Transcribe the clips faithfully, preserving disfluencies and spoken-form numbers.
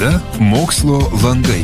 Laida Mokslo langai.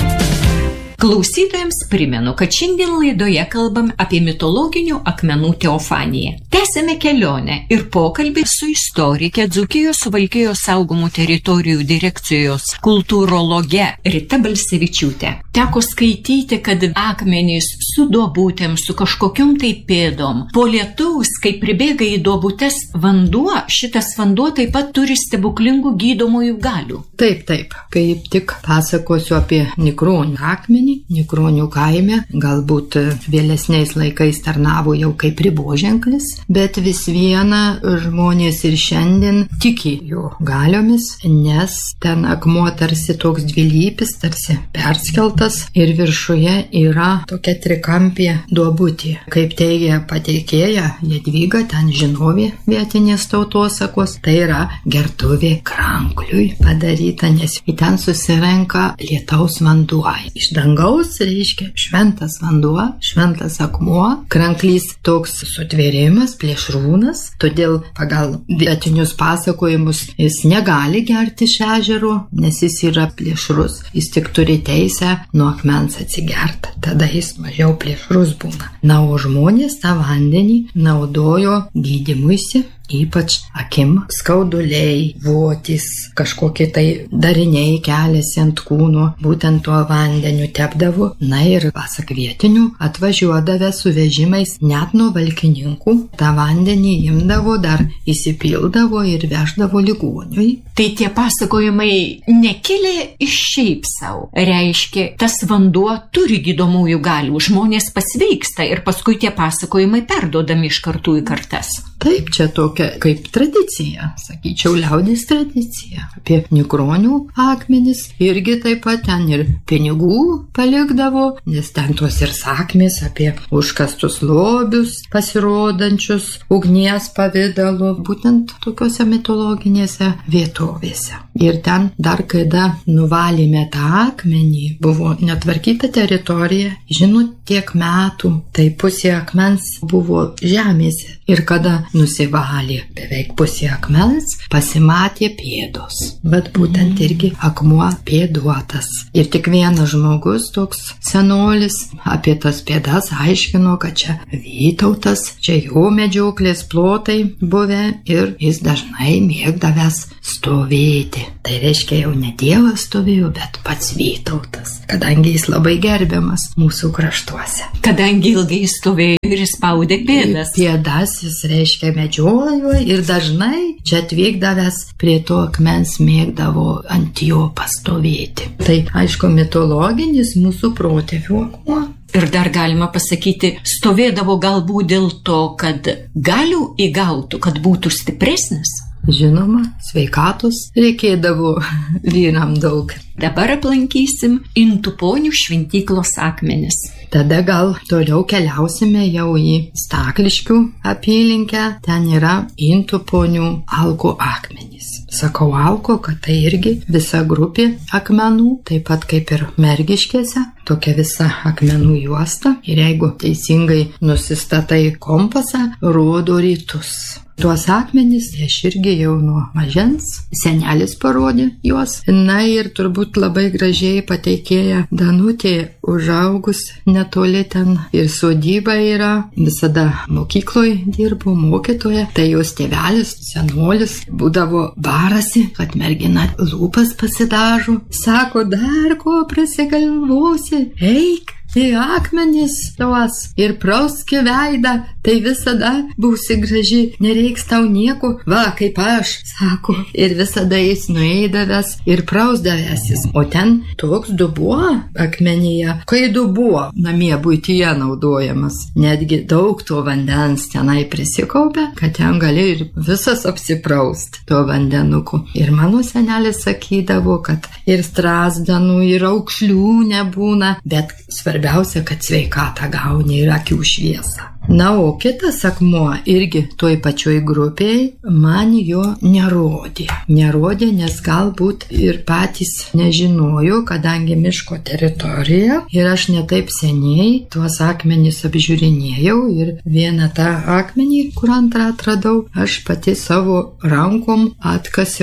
Klausytojams primenu, kad šiandien laidoje kalbam apie mitologinių akmenų teofaniją. Tęsime kelionę ir pokalbį su istorike Dzūkijos Suvalkijos saugomų teritorijų direkcijos kultūrologe Rita Balsevičiūtė. Teko skaityti, kad akmenys su duobutėm, su kažkokiom tai pėdom. Po lietaus, kai pribėga į duobutes vanduo, šitas vanduo taip pat turi stebuklingų gydomųjų galių. Taip, taip. Kaip tik pasakosiu apie Nikronių akmenį. Nikronių kaime, galbūt vėlesniais laikais tarnavo jau kaip riboženklis, bet vis viena žmonės ir šiandien tiki jo galiomis, nes ten akmuo tarsi toks dvilypis, tarsi perskeltas ir viršuje yra tokia trikampė duobutė. Kaip teigia pateikėja Jadvyga, ten žinovė vietinės tautosakos, tai yra gertuvė krankliui padaryta, nes į ten susirenka lietaus vanduo. Iš dangaus reiškia šventas vanduo, šventas akmuo, kranklys toks sutvėrimas, plėšrūnas, todėl pagal vietinius pasakojimus jis negali gerti iš ežero, nes jis yra plėšrus, jis tik turi teisę nuo akmens atsigerti, tada jis mažiau plėšrus būna. Na, o žmonės tą vandenį naudojo gydymuisi, ypač akim skauduliai, votis, kažkokie tai dariniai keliasi ant kūno, būtent tuo vandeniu tepdavo. Na ir pasak vietinių, atvažiuodavę su vežimais net nuo valkininkų, tą vandenį imdavo, dar įsipildavo ir veždavo ligoniui. Tai tie pasakojimai nekilė iš šiaip savo. Reiškia, tas vanduo turi gydomųjų galių, žmonės pasveiksta ir paskui tie pasakojimai perduodami iš kartų į kartas. Taip, čia tokia kaip tradicija, sakyčiau, liaudės tradicija. Apie Nikronių akmenis irgi taip pat ten ir pinigų palikdavo, nes ten tos ir sakmės apie užkastus lobius, pasirodančius ugnies pavidalu, būtent tokiuose mitologinėse vietovėse. Ir ten dar kada nuvalėme tą akmenį, buvo netvarkyta teritorija, žinot, tiek metų, tai pusė akmens buvo žemėse. Ir kada nusivalė beveik pusė akmens, pasimatė pėdos. Bet būtent irgi akmuo pėduotas. Ir tik vienas žmogus, toks senolis, apie tas pėdas aiškino, kad čia Vytautas, čia jo medžioklės plotai buvę ir jis dažnai mėgdavęs stovėti. Tai reiškia, jau ne Dievas stovėjo, bet pats Vytautas, kadangi jis labai gerbiamas mūsų kraštuose. Kadangi ilgai stovėjo ir spaudė pėdas. Pėdas jis reiškia medžiojo ir dažnai čia atvykdavęs prie to akmens mėgdavo ant jo pastovėti. Tai aišku mitologinis mūsų protėvių akmuo. Ir dar galima pasakyti, stovėdavo galbūt dėl to, kad galių įgautų, kad būtų stipresnis. Žinoma, sveikatos reikėdavo vyram daug. Dabar aplankysim Intuponių šventyklos akmenis. Tada gal toliau keliausime jau į Stakliškių apylinkę. Ten yra Intuponių alko akmenys. Sakau alko, kad tai irgi visa grupė akmenų, taip pat kaip ir Mergiškėse, tokia visa akmenų juosta. Ir jeigu teisingai nusistatai kompasą, rodo rytus. Tuos akmenys aš irgi jau nuo mažens, senelis parodė juos. Na ir turbūt labai gražiai pateikėja Danutė, užaugus netoli ten ir sodyba yra, visada mokykloje dirbo mokytoja, tai jos tėvelis, senolis, būdavo barasi, kad mergina lūpas pasidažo, sako, dar ko prasigalvosi, eik į akmenis tuos ir prauski veidą, tai visada būsi graži, nereiks tau nieko, va, kaip aš, sako, ir visada jis nueidavęs ir prausdavęsis. O ten toks dubuo akmenyje, kai dubuo namie buityje naudojamas, netgi daug to vandens tenai prisikaupia, kad ten gali ir visas apsipraust to vandenuku. Ir mano senelis sakydavo, kad ir strazdanų, ir aukšlių nebūna, bet svarbiausia, kad sveikatą gauni ir akių šviesą. Na, o kitas akmuo irgi toj pačioj grupiai man jo nerodė. Nerodė, nes galbūt ir patys nežinojo, kadangi miško teritorija ir aš netaip seniai tuos akmenys apžiūrinėjau ir vieną tą akmenį, kur antrą atradau, aš pati savo rankom atkasiau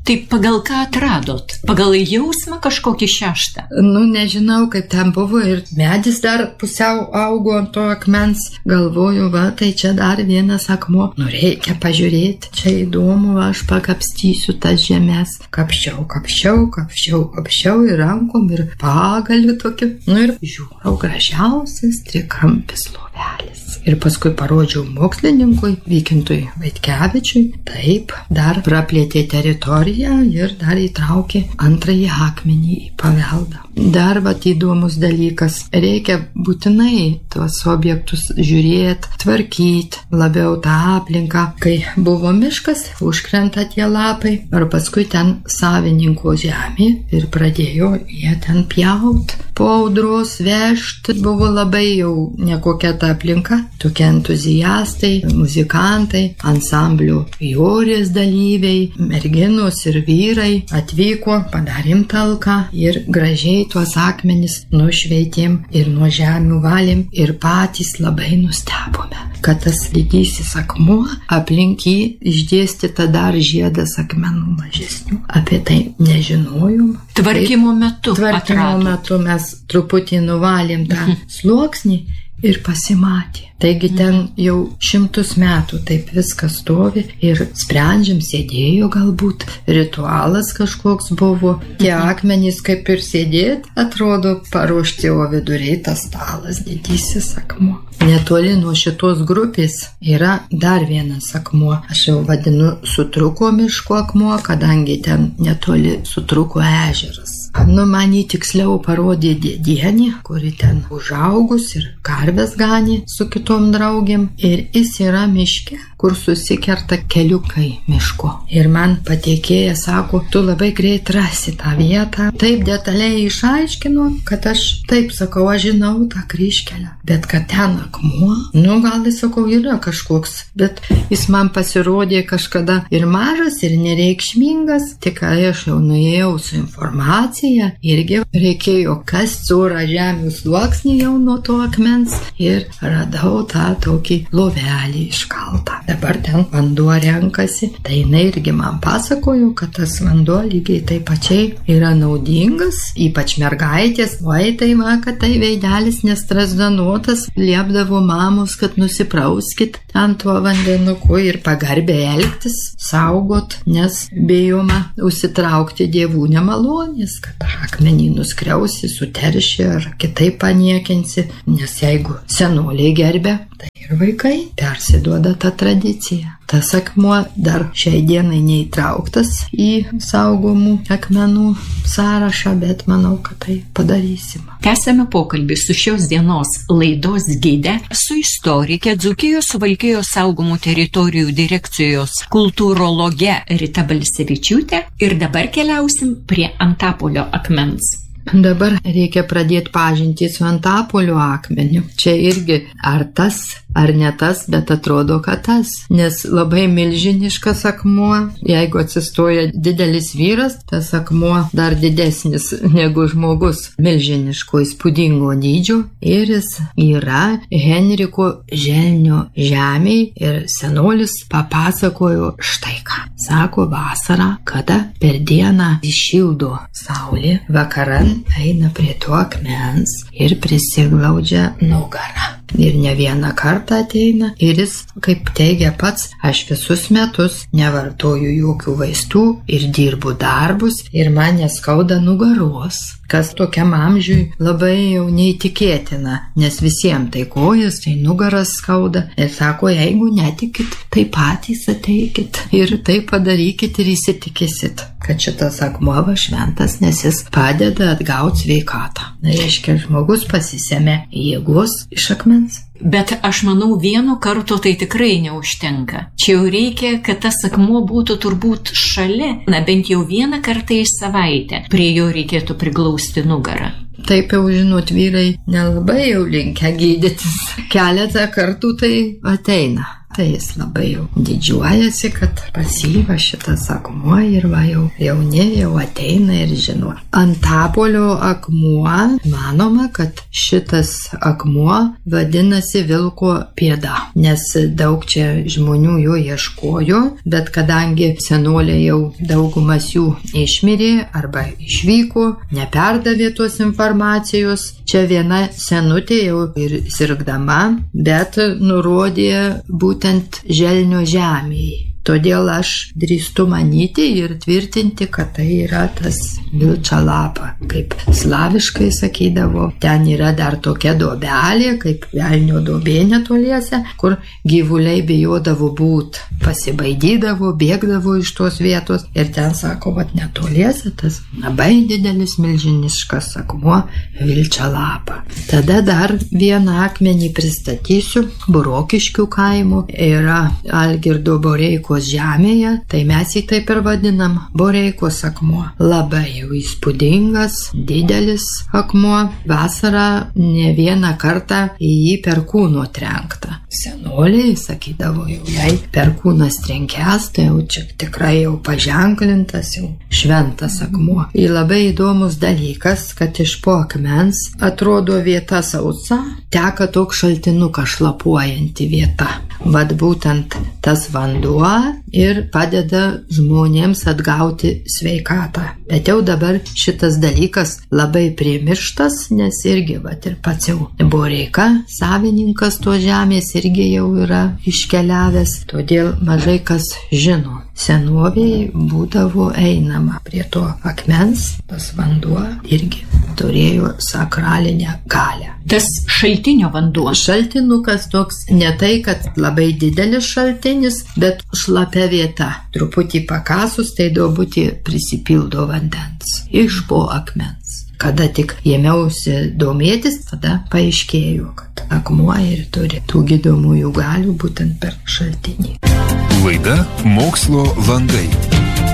Tai pagal ką atradot? Pagal jausmą kažkokį šeštą? Nu, nežinau, kaip ten buvo ir medis dar pusiau augo ant to akmens. Galvoju, va, tai čia dar vienas akmuo. Nu, reikia pažiūrėti. Čia įdomu, aš pakapstysiu tas žemės. Kapščiau, kapščiau, kapščiau, kapščiau ir rankom ir pagaliu tokiu. Nu ir žiūrau, gražiausias trikampis lovelis. Ir paskui parodžiau mokslininkui, Vykintui Vaitkevičiui. Taip, dar praplėtė teritoriją ir dar įtraukė antrąjį akmenį į paveldą. Dar vat įdomus dalykas. Reikia būtinai tuos objektus žiūrėti, tvarkyti, labiau tą aplinką. Kai buvo miškas, užkrenta tie lapai, ir paskui ten savininko žemė ir pradėjo jie ten pjaut. Po audros vežti buvo labai jau nekokia ta aplinka. Tokie entuziastai, muzikantai, ansamblių Jorės dalyviai, merginos ir vyrai atvyko, padarėm talką ir gražiai tuos akmenis nušveitėm ir nuo žemių valėm ir patys labai nustebome, kad tas didysis akmuo aplink jį išdėstyta dar žiedas akmenų mažesnių. Apie tai nežinojom. Tvarkymo metu Tvarkymo atradot. metu mes truputį nuvalėm tą sluoksnį ir pasimatė. Taigi ten jau šimtus metų taip viskas stovi ir sprendžiam, sėdėjo galbūt, ritualas kažkoks buvo. Tie akmenys kaip ir sėdėt, atrodo paruošti, o viduriai tas stalas didysis akmuo. Netoli nuo šitos grupės yra dar vienas akmuo. Aš jau vadinu Sutruko miško akmuo, kadangi ten netoli Sutruko ežeras. Nu, man jį tiksliau parodė dėdienė, kuri ten užaugus ir karves ganė su kitom draugėm. Ir jis yra miške, kur susikerta keliukai miško. Ir man pateikėja sako, tu labai greit rasi tą vietą. Taip detaliai išaiškino, kad aš taip sakau, aš žinau tą kryžkelę. Bet kad ten akmuo, nu gal jis sakau yra kažkoks, bet jis man pasirodė kažkada ir mažas, ir nereikšmingas. Tik aš jau nuėjau su informacija, irgi reikėjo kast sorą žemių sluoksnį jau nuo to akmens ir radau tą tokį lovelį iškaltą. Dabar ten vanduo renkasi, tai jinai irgi man pasakojo, kad tas vanduo lygiai taip pačiai yra naudingas, ypač mergaitės, vai tai va, kad tai veidelis nestrasdanuotas, liepdavo mamos, kad nusiprauskit ant tuo vandenuku ir pagarbiai elgtis, saugot, nes bijoma užsitraukti dievų nemalonės, kad akmenį nuskriausi, suterši ar kitaip paniekinsi, nes jeigu senoliai gerbia, tai ir vaikai persiduoda tą tradiciją. Tas akmuo dar šiai dienai neįtrauktas į saugomų akmenų sąrašą, bet manau, kad tai padarysim. Tęsame pokalbį su šios dienos laidos gide, su istorike Dzūkijos Suvalkijos saugomų teritorijų direkcijos kultūrologe Rita Balsevičiūtė ir dabar keliausim prie Antapolio akmens. Dabar reikia pradėti pažintį su Antapolio akmeniu. Čia irgi ar tas, ar ne tas, bet atrodo, kad tas. Nes labai milžiniškas akmuo, jeigu atsistoja didelis vyras, tas akmuo dar didesnis negu žmogus, milžiniško įspūdingo dydžio. Ir jis yra Henriko Želnio žemėj ir senolis papasakojo štai ką. Sako, vasarą, kada per dieną įšildo saulė, vakaran eina prie to akmens ir prisiglaudžia nugarą. Ir ne vieną kartą ateina ir jis, kaip teigia pats, aš visus metus nevartoju jokių vaistų ir dirbu darbus ir man neskauda nugaros. Kas tokiam amžiui labai jau neįtikėtina, nes visiems tai kojas, tai nugaras skauda. Ir sako, jeigu netikit, tai patys ateikit ir tai padarykit ir įsitikėsit, kad šitas akmuo va šventas, nes jis padeda atgauti sveikatą. Na, reiškia, žmogus pasisėmė jėgos iš akmens. Bet aš manau, vieno karto tai tikrai neužtenka. Čia jau reikia, kad tas akmuo būtų turbūt šalia, na bent jau vieną kartą į savaitę. Prie jo reikėtų priglausti nugarą. Taip jau, žinot, vyrai nelabai jau linkę gydytis. Keletą kartų tai ateina. tai jis labai jau didžiuojasi, kad pasyva šitas akmuo ir va jau jauni jau ateina ir žino. Antapolio akmuo, manoma, kad šitas akmuo vadinasi vilko pėda, nes daug čia žmonių jo ieškojo, bet kadangi senoliai jau daugumas jų išmirė arba išvyko, neperdavė tos informacijos, čia viena senutė jau ir sirgdama, bet nurodė būtent Želnio žemėje. Todėl aš drįstu manyti ir tvirtinti, kad tai yra tas Vilčalapa, kaip slaviškai sakydavo. Ten yra dar tokia duobelė, kaip velnio duobė netoliese, kur gyvuliai bijodavo būt, pasibaidydavo, bėgdavo iš tos vietos. Ir ten sako, vat netoliese tas labai didelis milžiniškas akmuo Vilčalapa. Tada dar vieną akmenį pristatysiu. Burokiškių kaimo yra Algirdo Boreiko žemėje, tai mes jį taip ir vadinam Boreikos akmuo. Labai jau įspūdingas, didelis akmuo. Vasarą ne vieną kartą į jį perkūno trenkta. Senoliai sakydavo, jau jei perkūnas trenkęs, tai jau čia tikrai jau paženklintas, jau šventas akmuo. Ir labai įdomus dalykas, kad iš po akmens atrodo vieta sausa, teka toks šaltinukas šlapuojanti vieta. Vat būtent tas vanduo ir padeda žmonėms atgauti sveikatą. Bet jau dabar šitas dalykas labai primirštas, nes irgi vat ir pats jau Boreika, savininkas to žemės, irgi jau yra iškeliavęs, todėl mažai kas žino. Senovėje būdavo einama prie to akmens, tas vanduo irgi turėjo sakralinę galią. Tas šaltinio vanduo. Šaltinukas toks, ne tai, kad labai didelis šaltinis, bet šlapia vieta. Truputį pakasus, tai duobutį prisipildo vandens iš po akmens. Kada tik ėmiausi domėtis, tada paaiškėjo, kad akmuo ir turi tų gydomųjų galių būtent per šaltinį. Laida Mokslo langai.